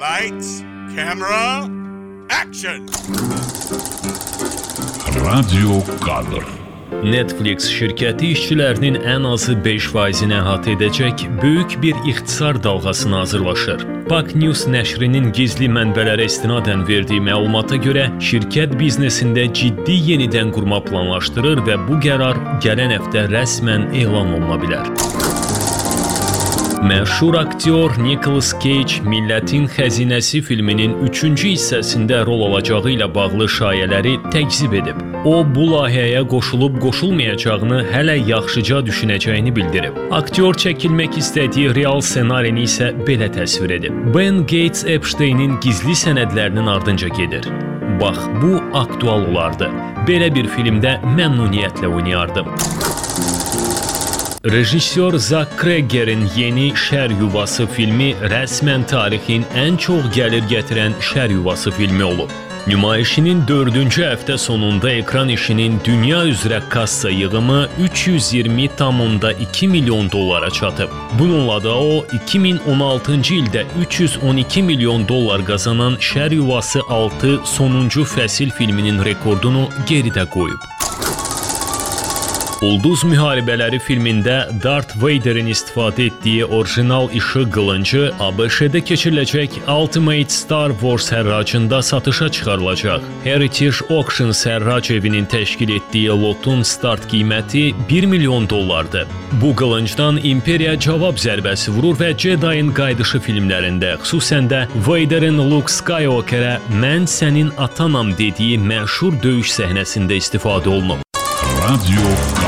Lights, camera, action! Radio Kadr. Netflix şirkəti işçilərinin ən azı 5%-ni əhatə edəcək böyük bir ixtisar dalğasına hazırlaşır. Pak News nəşrinin gizli mənbələrə istinadən verdiyi məlumata görə şirkət biznesində ciddi yenidən qurma planlaşdırır və bu qərar gələn həftə rəsmən elan oluna bilər. Məşhur aktyor Nicolas Cage Millətin Xəzinəsi filminin 3-cü hissəsində rol alacağı ilə bağlı şayələri təkzib edib. O, bu layihəyə qoşulub-qoşulmayacağını hələ yaxşıca düşünəcəyini bildirib. Aktyor çəkilmək istədiyi real ssenarini isə belə təsvir edib. Ben Gates Epstein'in gizli sənədlərinin ardınca gedir. Bax, bu aktual olardı. Belə bir filmdə məmnuniyyətlə oynayardım. Rejissor Zak Cregger'in yeni Şər Yuvası filmi rəsmən tarixin ən çox gəlir gətirən Şər Yuvası filmi olub. Nümayişinin 4-cü həftə sonunda ekran işinin dünya üzrə kassa yığımı 320,2 milyon dollara çatıb. Bununla da o, 2016-cı ildə 312 milyon dollar qazanan Şər Yuvası 6 sonuncu fəsil filminin rekordunu geridə qoyub. Ulduz Müharibələri filmində Darth Vader'in istifadə etdiyi orijinal işıq qılıncı ABŞ-də keçiriləcək Ultimate Star Wars hərracında satışa çıxarılacaq. Heritage Auctions hərrac evinin təşkil etdiyi lotun start qiyməti 1 milyon dollardır. Bu qılıncdan İmperiya cavab zərbəsi vurur və Jedi'ın qayıdışı filmlərində, xüsusən də Vader'in Luke Skywalker'ə "Mən sənin atanam" dediyi məşhur döyüş səhnəsində istifadə olunub. Radio